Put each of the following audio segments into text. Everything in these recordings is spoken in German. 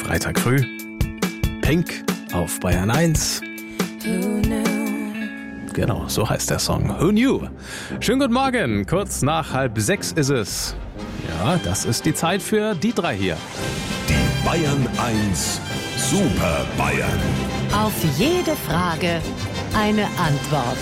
Freitag früh. Pink auf Bayern 1. Genau, so heißt der Song. Who Knew? Schönen guten Morgen, kurz nach 5:30 ist es. Ja, das ist die Zeit für die drei hier. Die Bayern 1 Super Bayern. Auf jede Frage eine Antwort.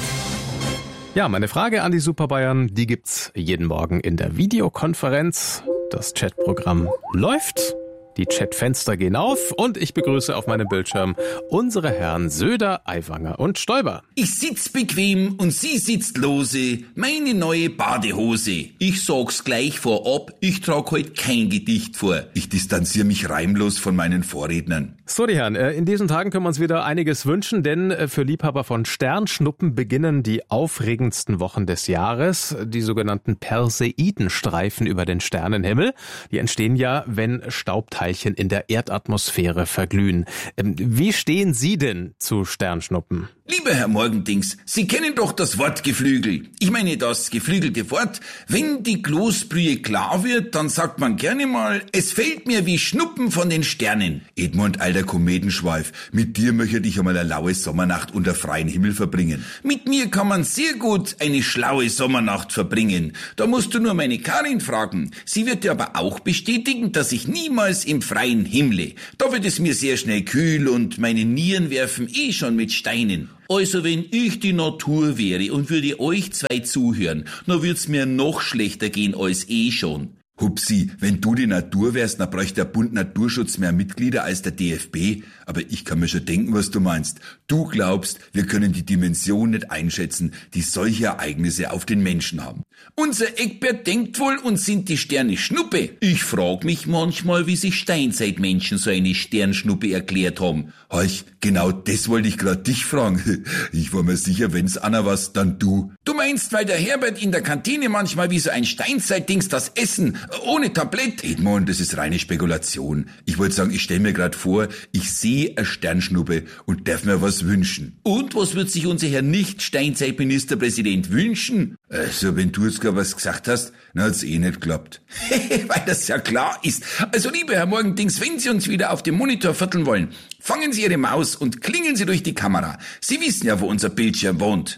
Ja, meine Frage an die Super Bayern, die gibt's jeden Morgen in der Videokonferenz. Das Chatprogramm läuft. Die Chatfenster gehen auf und ich begrüße auf meinem Bildschirm unsere Herren Söder, Aiwanger und Stoiber. Ich sitz bequem und sie sitzt lose, meine neue Badehose. Ich sag's gleich vorab, ich trag heute kein Gedicht vor. Ich distanziere mich reimlos von meinen Vorrednern. So, die Herren, in diesen Tagen können wir uns wieder einiges wünschen, denn für Liebhaber von Sternschnuppen beginnen die aufregendsten Wochen des Jahres, die sogenannten Perseidenstreifen über den Sternenhimmel. Die entstehen ja, wenn Staubteilchen in der Erdatmosphäre verglühen. Wie stehen Sie denn zu Sternschnuppen? Lieber Herr Morgendings, Sie kennen doch das Wort Geflügel. Ich meine das geflügelte Wort. Wenn die Kloßbrühe klar wird, dann sagt man gerne mal, es fällt mir wie Schnuppen von den Sternen. Edmund, alter Kometenschweif, mit dir möchte ich einmal eine laue Sommernacht unter freiem Himmel verbringen. Mit mir kann man sehr gut eine schlaue Sommernacht verbringen. Da musst du nur meine Karin fragen. Sie wird dir aber auch bestätigen, dass ich niemals im freien himmle. Da wird es mir sehr schnell kühl und meine Nieren werfen schon mit Steinen. Also wenn ich die Natur wäre und würde euch zwei zuhören, dann würd's mir noch schlechter gehen als schon. Hupsi, wenn du die Natur wärst, dann bräuchte der Bund Naturschutz mehr Mitglieder als der DFB. Aber ich kann mir schon denken, was du meinst. Du glaubst, wir können die Dimension nicht einschätzen, die solche Ereignisse auf den Menschen haben. Unser Eckbert denkt wohl, uns sind die Sterne Schnuppe. Ich frag mich manchmal, wie sich Steinzeitmenschen so eine Sternschnuppe erklärt haben. Horch, genau das wollte ich gerade dich fragen. Ich war mir sicher, wenn's Anna was, dann du. Du meinst, weil der Herbert in der Kantine manchmal wie so ein Steinzeitdings das Essen ohne Tablett? Edmund, das ist reine Spekulation. Ich wollte sagen, ich stell mir gerade vor, ich sehe eine Sternschnuppe und darf mir was wünschen. Und was wird sich unser Herr Nicht-Steinzeit-Ministerpräsident wünschen? Also, wenn du jetzt gerade was gesagt hast, dann hat's nicht geklappt. Weil das ja klar ist. Also, lieber Herr Morgendings, wenn Sie uns wieder auf dem Monitor vierteln wollen, fangen Sie Ihre Maus und klingeln Sie durch die Kamera. Sie wissen ja, wo unser Bildschirm wohnt.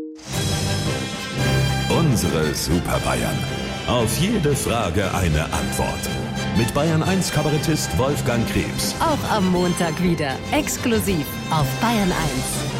Unsere Super Bayern. Auf jede Frage eine Antwort. Mit Bayern 1 Kabarettist Wolfgang Krebs. Auch am Montag wieder. Exklusiv auf Bayern 1.